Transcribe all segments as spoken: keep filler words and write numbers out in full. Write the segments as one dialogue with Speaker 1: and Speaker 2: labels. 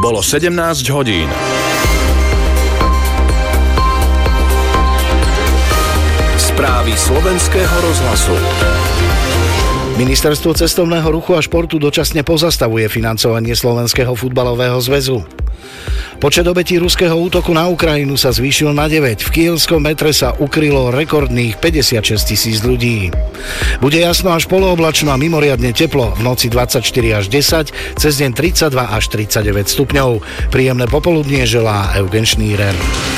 Speaker 1: Bolo sedemnásť hodín. Správy slovenského rozhlasu.
Speaker 2: Ministerstvo cestovného ruchu a športu dočasne pozastavuje financovanie Slovenského futbalového zväzu. Počet obetí ruského útoku na Ukrajinu sa zvýšil na deväť. V kyjevskom metre sa ukrylo rekordných päťdesiatšesť tisíc ľudí. Bude jasno až polooblačno a mimoriadne teplo. V noci dvadsaťštyri až desať, cez deň tridsaťdva až tridsaťdeväť stupňov. Príjemné popoludnie želá Eugen Schneider.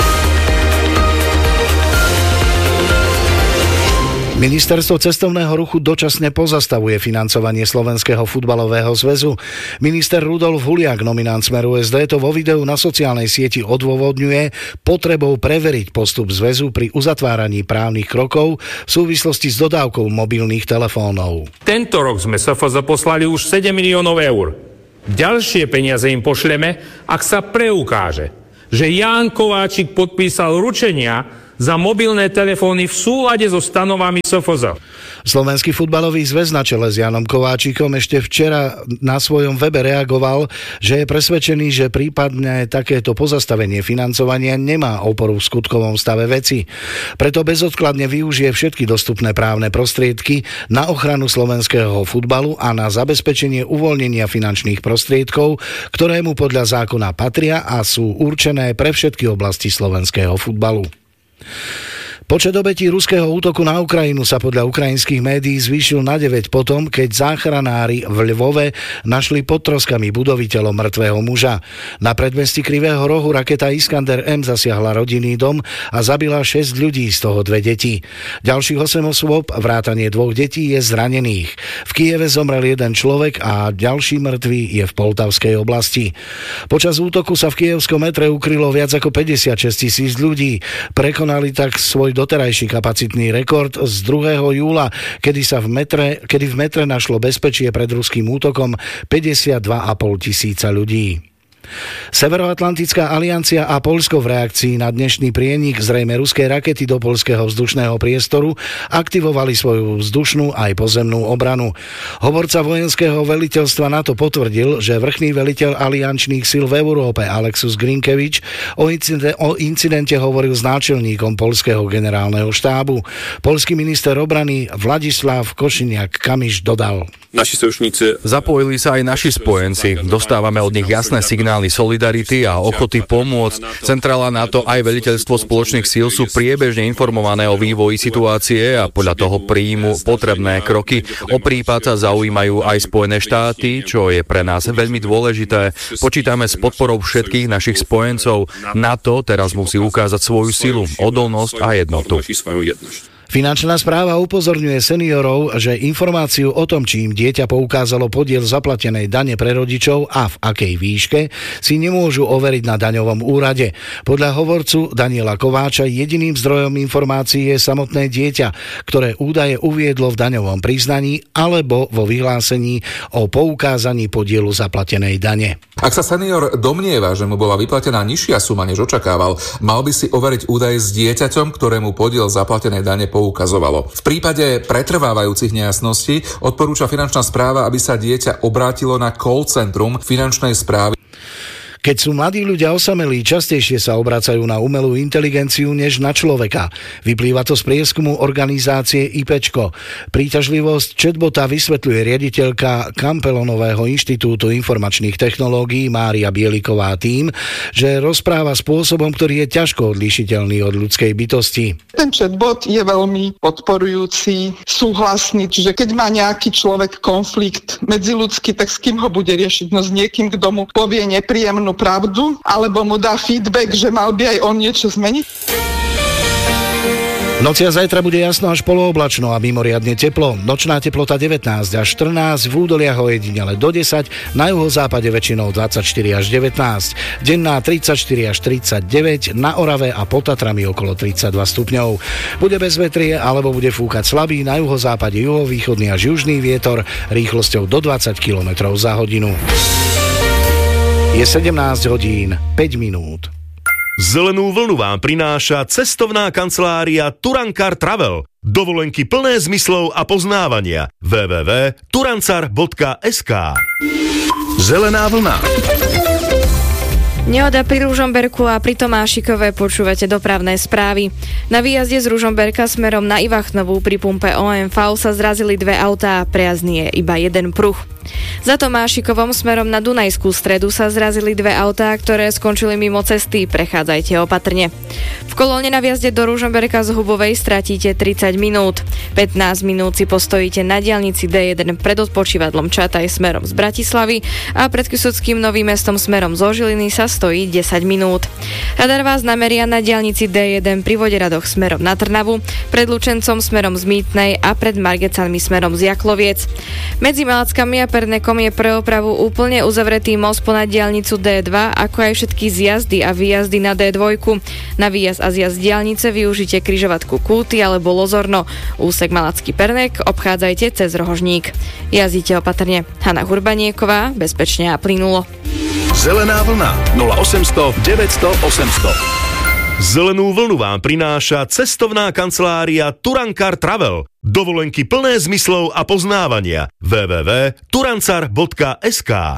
Speaker 2: Ministerstvo cestovného ruchu dočasne pozastavuje financovanie Slovenského futbalového zväzu. Minister Rudolf Huliak, nominant Smeru es dé, to vo videu na sociálnej sieti odôvodňuje potrebou preveriť postup zväzu pri uzatváraní právnych krokov v súvislosti s dodávkou mobilných telefónov.
Speaker 3: Tento rok sme es ef zet poslali už sedem miliónov eur. Ďalšie peniaze im pošleme, ak sa preukáže, že Ján Kováčik podpísal ručenia za mobilné telefóny v súlade so stanovami es ef zet.
Speaker 2: Slovenský futbalový zväz na čele s Jánom Kováčikom ešte včera na svojom webe reagoval, že je presvedčený, že prípadne takéto pozastavenie financovania nemá oporu v skutkovom stave veci. Preto bezodkladne využije všetky dostupné právne prostriedky na ochranu slovenského futbalu a na zabezpečenie uvoľnenia finančných prostriedkov, ktoré mu podľa zákona patria a sú určené pre všetky oblasti slovenského futbalu. Počet obetí ruského útoku na Ukrajinu sa podľa ukrajinských médií zvýšil na deväť potom, keď záchranári v Lvove našli pod troskami budovy telo mŕtvého muža. Na predmestí Krivého rohu raketa Iskander M zasiahla rodinný dom a zabila šesť ľudí, z toho dve deti. Ďalších osem osôb, vrátane dvoch detí, je zranených. V Kyjeve zomrel jeden človek a ďalší mŕtvý je v Poltavskej oblasti. Počas útoku sa v kyjevskom metre ukrylo viac ako päťdesiatšesť tisíc ľudí. Prekonali tak svoj doterajší kapacitný rekord z druhého júla, kedy sa v metre, kedy v metre našlo bezpečie pred ruským útokom päťdesiatdva a pol tisíca ľudí. Severoatlantická aliancia a Poľsko v reakcii na dnešný prienik zrejme ruskej rakety do poľského vzdušného priestoru aktivovali svoju vzdušnú aj pozemnú obranu. Hovorca vojenského veliteľstva NATO potvrdil, že vrchný veliteľ aliančných síl v Európe Alexus Grinkevič o, incide- o incidente hovoril s náčelníkom poľského generálneho štábu. Poľský minister obrany Vladislav Košiniak-Kamiš dodal:
Speaker 4: Naši sojušníci
Speaker 5: zapojili sa aj naši spojenci. Dostávame od nich jasné signály solidarity a ochoty pomôcť. Centrála NATO aj veliteľstvo spoločných síl sú priebežne informované o vývoji situácie a podľa toho príjmu potrebné kroky. O prípad sa zaujímajú aj Spojené štáty, čo je pre nás veľmi dôležité. Počítame s podporou všetkých našich spojencov. NATO teraz musí ukázať svoju silu, odolnosť a jednotu.
Speaker 2: Finančná správa upozorňuje seniorov, že informáciu o tom, či im dieťa poukázalo podiel zaplatenej dane pre rodičov a v akej výške, si nemôžu overiť na daňovom úrade. Podľa hovorcu Daniela Kováča jediným zdrojom informácií je samotné dieťa, ktoré údaje uviedlo v daňovom priznaní alebo vo vyhlásení o poukázaní podielu zaplatenej dane.
Speaker 6: Ak sa senior domnieva, že mu bola vyplatená nižšia suma, než očakával, mal by si overiť údaje s dieťaťom, ktorému podiel zaplatenej dane poukazovalo. V prípade pretrvávajúcich nejasností odporúča finančná správa, aby sa dieťa obrátilo na call centrum finančnej správy.
Speaker 2: Keď sú mladí ľudia osamelí, častejšie sa obracajú na umelú inteligenciu než na človeka. Vyplýva to z prieskumu organizácie IPčko. Príťažlivosť chatbota vysvetľuje riaditeľka Campelonového inštitútu informačných technológií Mária Bieliková tým, že rozpráva spôsobom, ktorý je ťažko odlíšiteľný od ľudskej bytosti.
Speaker 7: Ten chatbot je veľmi podporujúci, súhlasný, čiže keď má nejaký človek konflikt medziľudský, tak s kým ho bude riešiť? No s niekým, kto mu povie nepríjemnú pravdu, alebo mu dá feedback, že mal by aj on niečo zmeniť.
Speaker 2: V noci a zajtra bude jasno až polooblačno a mimoriadne teplo. Nočná teplota devätnásť až štrnásť, v údoliach ojedinele do desať, na juhozápade väčšinou dvadsaťštyri až devätnásť, denná tridsaťštyri až tridsaťdeväť, na Orave a pod Tatrami okolo tridsaťdva stupňov. Bude bezvetrie alebo bude fúkať slabý, na juhozápade juhovýchodný až južný vietor rýchlosťou do dvadsať kilometrov za hodinu. Je sedemnásť hodín, päť minút.
Speaker 8: Zelenú vlnu vám prináša cestovná kancelária Turankar Travel. Dovolenky plné zmyslov a poznávania. w w w bodka turancar bodka es ká.
Speaker 1: Zelená vlna.
Speaker 4: Nehoda pri Ružomberku a pri Tomášikove počúvate dopravné správy. Na výjazde z Ružomberka smerom na Ivachnovú pri pumpe ó em vé sa zrazili dve autá a pre jazdný je iba jeden pruh. Za Tomášikovom smerom na Dunajskú stredu sa zrazili dve autá, ktoré skončili mimo cesty. Prechádzajte opatrne. V kolóne na výjazde do Ružomberka z Hubovej stratíte tridsať minút. pätnásť minút si postojíte na diaľnici dé jeden pred odpočívadlom Čataj smerom z Bratislavy a pred Kysuckým Novým Mestom smerom zo Žiliny sa stojí desať minút. Radar vás nameria na diaľnici dé jeden pri Voderadoch smerom na Trnavu, pred Lučencom smerom z Mýtnej a pred Margecanmi smerom z Jakloviec. Medzi Malackami a Pernekom je pre opravu úplne uzavretý most ponad diaľnicu dé dva, ako aj všetky zjazdy a výjazdy na dé dva. Na výjazd a zjazd diaľnice využite križovatku Kúty alebo Lozorno. Úsek Malacký Pernek obchádzajte cez Rohožník. Jazdite opatrne. Hana Hurbanieková, bezpečne a plynulo.
Speaker 1: Zelená vlna nula osemsto deväťsto osemsto.
Speaker 8: Zelenú vlnu vám prináša cestovná kancelária Turankar Travel. Dovolenky plné zmyslov a poznávania. w w w bodka turancar bodka es ká.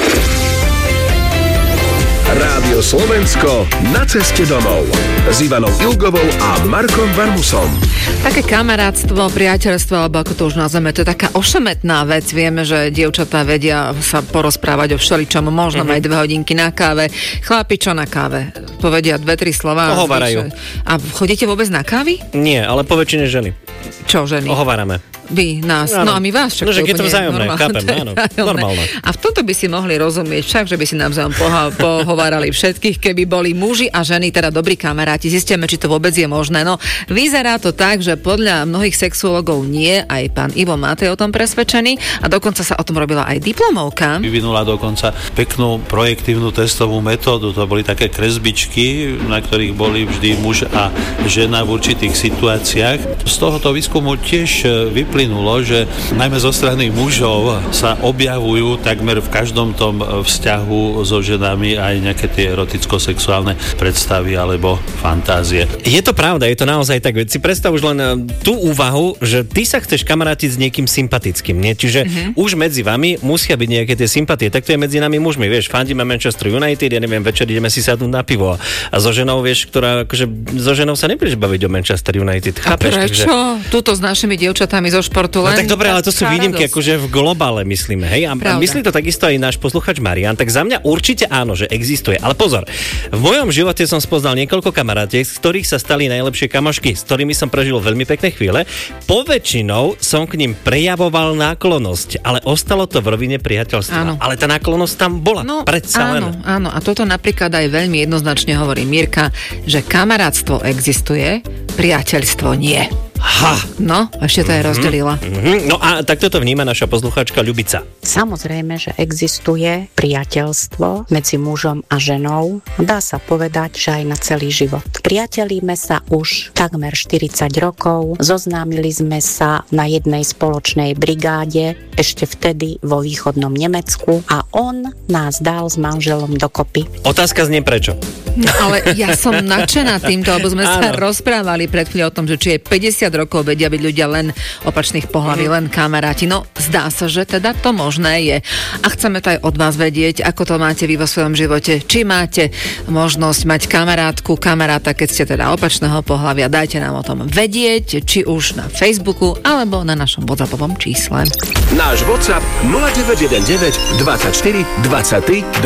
Speaker 1: Rádio Slovensko na ceste domov s Ivanou Ilgovou a Markom Varmusom.
Speaker 9: Také kamarátstvo, priateľstvo, alebo ako to už nazveme, to je taká ošemetná vec. Vieme, že dievčatá vedia sa porozprávať o všeličom, možno mm-hmm. aj dve hodinky na káve. Chlapi, čo na káve? Povedia dve, tri slová.
Speaker 10: Ohovárajú.
Speaker 9: A chodíte vôbec na kávy?
Speaker 10: Nie, ale po väčšine ženy.
Speaker 9: Čo ženy?
Speaker 10: Ohovárame.
Speaker 9: Vy, nás, áno. No a my vás. Čak
Speaker 10: no, že
Speaker 9: je
Speaker 10: keď to vzájomné, chápem, áno, normálne.
Speaker 9: A v tomto by si mohli rozumieť však, že by si navzájom poha- pohovárali všetkých, keby boli muži a ženy, teda dobrí kamaráti. Zistíme, či to vôbec je možné. No, vyzerá to tak, že podľa mnohých sexuologov nie, aj pán Ivo Matej o tom presvedčený a dokonca sa o tom robila aj diplomovka.
Speaker 11: Vyvinula dokonca peknú projektívnu testovú metódu. To boli také kresbičky, na ktorých boli vždy muž a žena v určitých situáciách. Z tohoto výskumu tiež vyplynulo, že najmä zo strany mužov sa objavujú takmer v každom tom vzťahu so ženami aj nejaké tie eroticko-sexuálne predstavy alebo fantázie.
Speaker 10: Je to pravda, je to naozaj tak. Si predstav už len tú úvahu, že ty sa chceš kamarátiť s niekým sympatickým, nie? Čiže uh-huh. už medzi vami musia byť nejaké tie sympatie. Tak to je medzi nami mužmi, vieš, fandíme Manchester United, ja neviem, večer ideme si sadnúť na pivo a so ženou, vieš, ktorá akože so ženou sa nebudeš baviť o Manchester United, chápeš?
Speaker 9: A prečo? Takže... Tuto s našimi dievčatami zo športu len...
Speaker 10: No tak dobre, ale to sú výnimky, akože v globále myslíme, hej? A pravda. Myslí to takisto aj náš posluchač Marian, tak za mňa určite áno, že existuje. Ale pozor, v mojom živote som spoznal niekoľko kamarátiek, z ktorých sa stali najlepšie kamošky, s ktorými som prežil veľmi pekné chvíle. Poväčšinou som k ním prejavoval náklonnosť, ale ostalo to v rovine priateľstva. Áno. Ale tá náklonnosť tam bola, no, predsa len.
Speaker 9: Áno, áno. A toto napríklad aj veľmi jednoznačne hovorí Mirka, že kamarátstvo existuje, priateľstvo nie.
Speaker 10: Ha!
Speaker 9: No, ešte to aj rozdelila.
Speaker 10: Mm-hmm. No a takto to vníma naša poslucháčka Ľubica.
Speaker 12: Samozrejme, že existuje priateľstvo medzi mužom a ženou. Dá sa povedať, že aj na celý život. Priatelíme sa už takmer štyridsať rokov. Zoznámili sme sa na jednej spoločnej brigáde, ešte vtedy vo východnom Nemecku a on nás dal s manželom dokopy.
Speaker 10: Otázka znie prečo?
Speaker 9: No ale ja som nadšená týmto, lebo sme sa rozprávali pred chvíľou o tom, že či je päťdesiat rokov vedia byť ľudia len opačných pohlaví, len kamaráti. No, zdá sa, že teda to možné je. A chceme to aj od vás vedieť, ako to máte vy vo svojom živote. Či máte možnosť mať kamarátku, kamaráta, keď ste teda opačného pohlavia, dajte nám o tom vedieť, či už na Facebooku, alebo na našom WhatsAppovom čísle.
Speaker 1: Náš WhatsApp nula deväť jeden deväť dvadsaťštyri dvadsaťtri